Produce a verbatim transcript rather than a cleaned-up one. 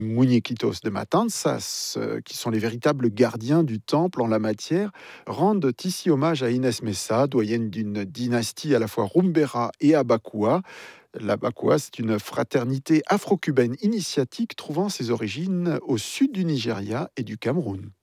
Muñequitos de Matanzas, euh, qui sont les véritables gardiens du temple en la matière, rendent ici hommage à Inés Messa, doyenne d'une dynastie à la fois rumbera et abakua. L'abakua, c'est une fraternité afro-cubaine initiatique trouvant ses origines au sud du Nigeria et du Cameroun.